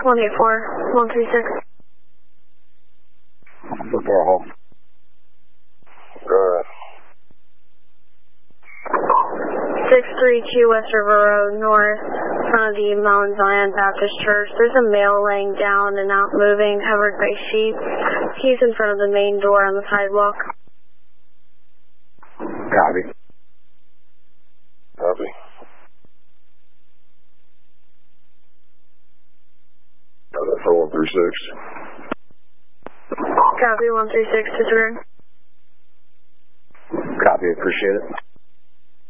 184-136. Football hall. Go ahead. 632 West River Road, north, in front of the Mount Zion Baptist Church. There's a male laying down and out moving, covered by sheep. He's in front of the main door on the sidewalk. Copy. Copy. That's 136. Copy, 136, disregard. Copy, appreciate it.